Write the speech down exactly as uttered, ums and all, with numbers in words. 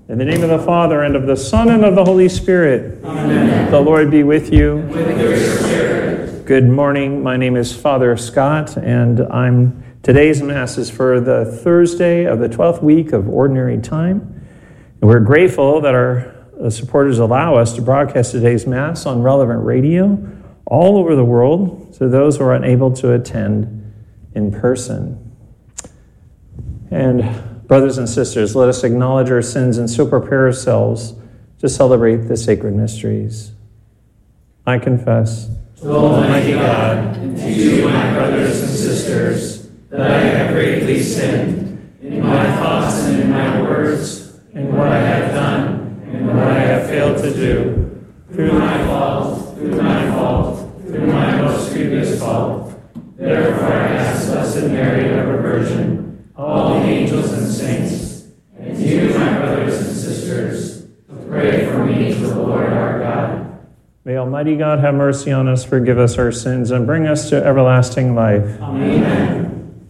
In the name of the Father, and of the Son, and of the Holy Spirit. Amen. The Lord be with you. And with your spirit. Good morning. My name is Father Scott, and I'm today's Mass is for the Thursday of the twelfth week of Ordinary Time. And we're grateful that our supporters allow us to broadcast today's Mass on relevant radio all over the world to those who are unable to attend in person. And brothers and sisters, let us acknowledge our sins and so prepare ourselves to celebrate the sacred mysteries. I confess to Almighty God, and to you, my brothers and sisters, that I have greatly sinned in my thoughts and in my words, in what I have done and what I have failed to do, through my fault, through my fault, through my most grievous fault. Therefore I ask Blessed Mary, ever Virgin, all the angels and saints, and you, my brothers and sisters, to pray for me to the Lord our God. May Almighty God have mercy on us, forgive us our sins, and bring us to everlasting life. Amen.